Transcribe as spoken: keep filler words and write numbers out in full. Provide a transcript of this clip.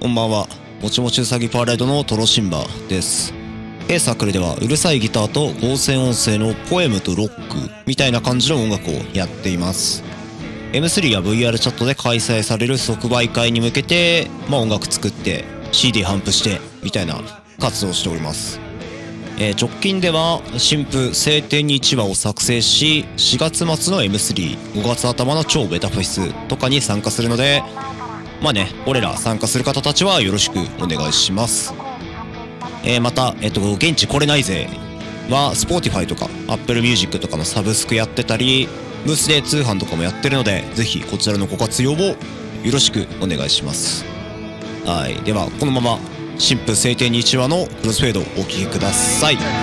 こんばんは。もちもちうさぎパレードのトロシンバです。A サークルではうるさいギターと合成音声のポエムとロックみたいな感じの音楽をやっています。エムスリー や ブイアール チャットで開催される即売会に向けて、まあ、音楽作って シーディー 頒布してみたいな活動をしております。えー、直近では新譜晴天にいちわを作成し、しがつ末の エムスリー、ごがつ頭の超ベタフェスとかに参加するので、まあね、俺ら参加する方たちはよろしくお願いします。えー、また、えっと、現地来れないぜは Spotify とか Apple Music とかのサブスクやってたり、ブースで通販とかもやってるので、ぜひこちらのご活用をよろしくお願いします。はい、ではこのまま新婦晴天にいちわのクロスフェードをお聴きください。